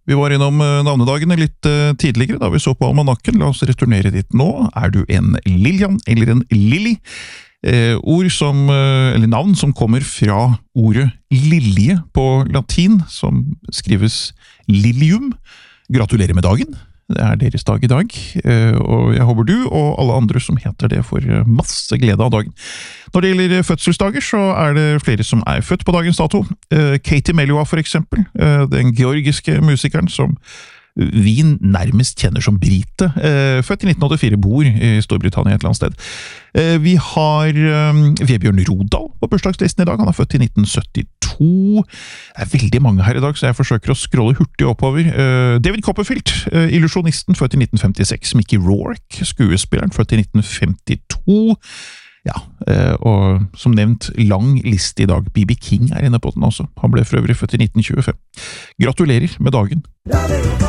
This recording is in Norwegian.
Vi var innom navnedagene litt tidligere da vi så på almanakken. La oss returnere dit nå. Er du en Lillian eller en Lilly? Eller navn som kommer fra ordet lilje på latin, som skrives lilium. Gratulerer med dagen. Det er deres dag i dag, og jeg håper du og alle andre som heter det får masse glede av dagen. Når det gjelder fødselsdager, så er det flere som er født på dagens dato. Katie Melua for eksempel, den georgiske musikeren som vi nærmest kjenner som brite, født i 1984, bor i Storbritannia et eller annet sted. Vi har Vebjørn Rodal på bursdagslisten i dag, han er født i 1972. Det er veldig mange her i dag, så jeg forsøker å scrolle hurtig oppover. David Copperfield, illusionisten, født i 1956. Mickey Rourke, skuespilleren, født i 1952. Ja, og som nevnt, lang liste i dag. B.B. King er inne på den også. Han ble for øvrig født i 1925. Gratulerer med dagen!